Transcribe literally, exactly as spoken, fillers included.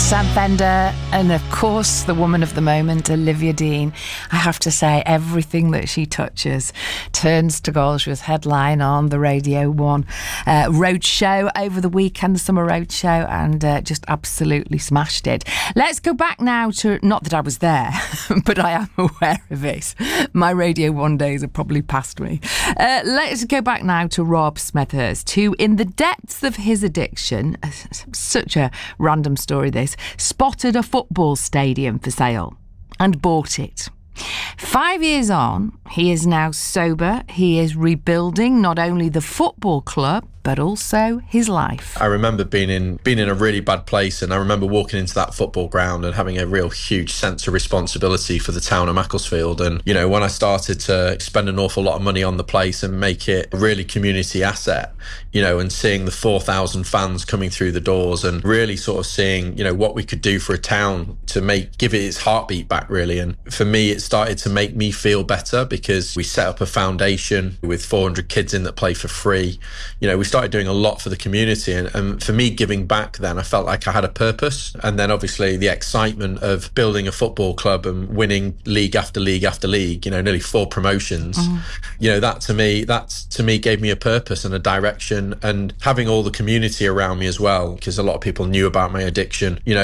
Sam Fender, and of course the woman of the moment, Olivia Dean. I have to say, everything that she touches turns to gold. She was headline on the Radio one uh, road show over the weekend, the summer road show, and uh, just absolutely smashed it. Let's go back now to, not that I was there, but I am aware of it. My Radio one days are probably past me. Uh, let's go back now to Rob Smethurst, who, in the depths of his addiction, such a random story this, spotted a football stadium for sale and bought it. Five years on, he is now sober. He is rebuilding not only the football club, but also his life. I remember being in being in a really bad place, and I remember walking into that football ground and having a real huge sense of responsibility for the town of Macclesfield. And, you know, when I started to spend an awful lot of money on the place and make it a really community asset, you know, and seeing the four thousand fans coming through the doors and really sort of seeing, you know, what we could do for a town to make, give it its heartbeat back, really. And for me, it started to make me feel better because we set up a foundation with four hundred kids in that play for free. You know, we started doing a lot for the community, and, and for me giving back then, I felt like I had a purpose. And then obviously the excitement of building a football club and winning league after league after league, you know, nearly four promotions, mm. you know, that to me, that to me gave me a purpose and a direction, and having all the community around me as well, because a lot of people knew about my addiction, you know,